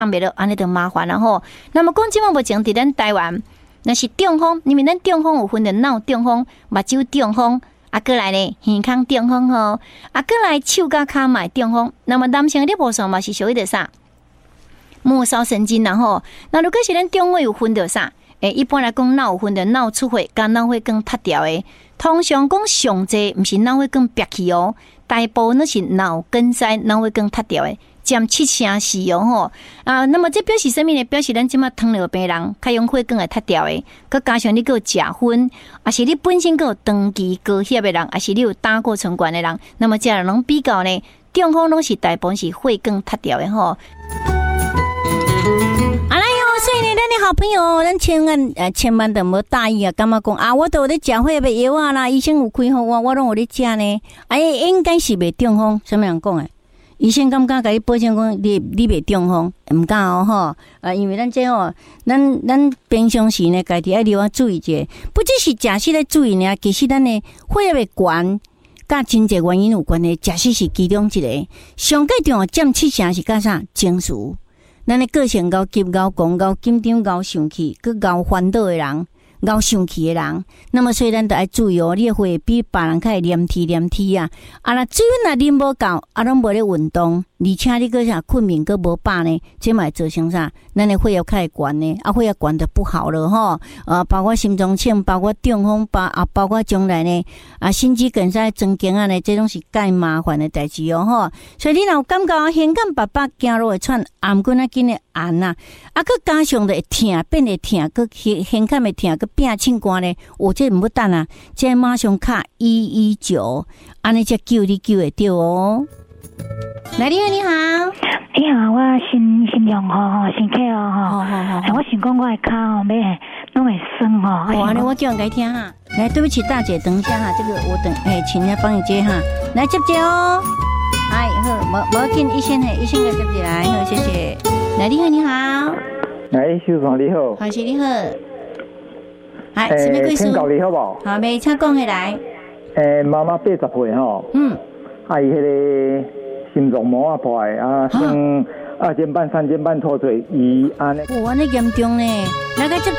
袂了，安尼就麻烦了吼。那么讲即摆目前伫咱台湾，那是中风，因为咱中风有分的脑中风、目睭中风，过来呢耳孔中风吼，过来手甲骹嘛中风。那么男性的部分嘛是属于的啥？末梢神经然后，那如果是咱中位有分的啥？一般来讲，脑有分的脑出血、甲脑血管塌掉的。通常讲上济毋是脑血管瘪去哦，大部分都是脑梗塞、脑血管塌掉的，占70%是哦吼。那么这表示什么呢？表示咱即马糖尿病人，较用血管会塌掉的，佮加上你佮有食薰，还是你本身佮有长期高血的人，还是你有胆固醇高的人，那么这样拢比较呢，中风拢是大部分是血管塌掉的吼。所以呢，咱的好朋友，咱千万都无大意啊！感觉讲我都有咧食血的药啊啦，医生有开互我拢有咧食呢。应该是袂中风，什么人讲的？医生敢甲你保证讲你袂中风？唔敢哦吼！因为咱这咱平常时呢，家己爱留啊注意者，不只是食食咧注意呢，其实咱的血液悬。甲真济原因有关的，食食是其中一个。上介重占70%是甲啥？情绪。咱的个性高急、高讲、高紧张、高生气、佮高烦恼的人、高生气的人，那么所以咱都要注意哦，你的血比别人较会黏体啊。那水分啉无够，拢无咧运动，而且你个啥困眠佮无饱呢，这嘛会造成啥？咱的血压较会悬呢，血压悬就不好了吼。包括心脏病，包括中风，包括将来呢心肌梗塞、曾经呢，这种是介麻烦的代志哦吼。所以你若有感觉胸感白白，走路会喘，颔棍紧的按啊，佮加上就会疼，变会疼，佮胸感会疼，佮变气管呢，这唔要等啊，这马上卡119，安尼才救你救会到哦。来，你好， 你好，我心量身体我想讲我的脚拢会酸安尼我叫人家听哈。来，对不起大姐，等一下哈，这个我等请人家帮你接哈。来接哦。好，无紧，医生来接来，好，谢谢。来，你好。 来，秀芳你好。 好，是你好。什么贵请教你好不好？ 好，没请讲起来。 妈妈80岁吼。伊迄个心脏膜破的先2间半、3间半脱水，伊安尼。 安尼严重呢，来个接